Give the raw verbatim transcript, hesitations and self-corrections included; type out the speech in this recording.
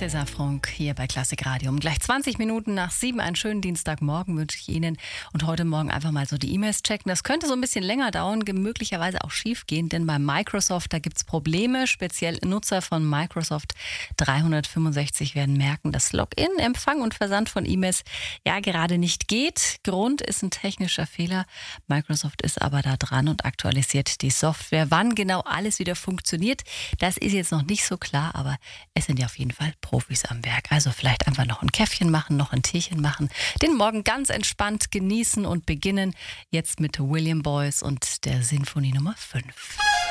César Franck hier bei Klassik Radio. Um gleich zwanzig Minuten nach sieben einen schönen Dienstagmorgen wünsche ich Ihnen. Und heute Morgen einfach mal so die E-Mails checken. Das könnte so ein bisschen länger dauern, möglicherweise auch schief gehen, denn bei Microsoft, da gibt es Probleme. Speziell Nutzer von Microsoft dreihundertfünfundsechzig werden merken, dass Login, Empfang und Versand von E-Mails ja gerade nicht geht. Grund ist ein technischer Fehler. Microsoft ist aber da dran und aktualisiert die Software. Wann genau alles wieder funktioniert, das ist jetzt noch nicht so klar, aber es sind ja auf jeden Fall Profis am Werk. Also vielleicht einfach noch ein Käffchen machen, noch ein Teechen machen, den Morgen ganz entspannt genießen und beginnen jetzt mit William Boyce und der Sinfonie Nummer fünf.